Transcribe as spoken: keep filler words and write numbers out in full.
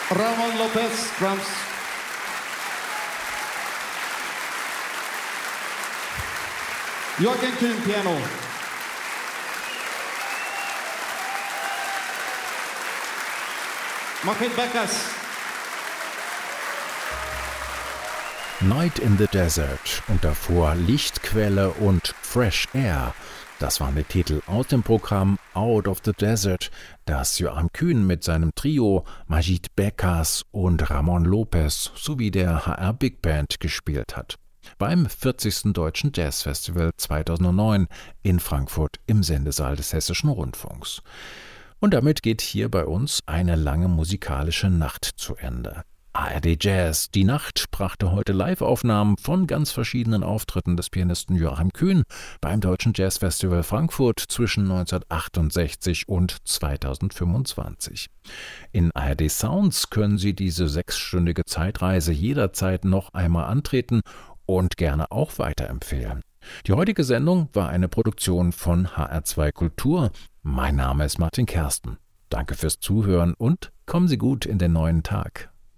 Ramon Lopez, Drums. Joachim Kühn, Piano. Martin Beckers. Night in the Desert und davor Lichtquelle und Fresh Air. Das waren die Titel aus dem Programm Out of the Desert, das Joachim Kühn mit seinem Trio Majid Beckers und Ramon Lopez sowie der H R Big Band gespielt hat. Beim vierzigsten Deutschen Jazzfestival zweitausendneun in Frankfurt im Sendesaal des Hessischen Rundfunks. Und damit geht hier bei uns eine lange musikalische Nacht zu Ende. A R D Jazz, die Nacht, brachte heute Live-Aufnahmen von ganz verschiedenen Auftritten des Pianisten Joachim Kühn beim Deutschen Jazzfestival Frankfurt zwischen neunzehnhundertachtundsechzig und zweitausendfünfundzwanzig. In A R D Sounds können Sie diese sechsstündige Zeitreise jederzeit noch einmal antreten und gerne auch weiterempfehlen. Die heutige Sendung war eine Produktion von H R zwei Kultur. Mein Name ist Martin Kersten. Danke fürs Zuhören und kommen Sie gut in den neuen Tag.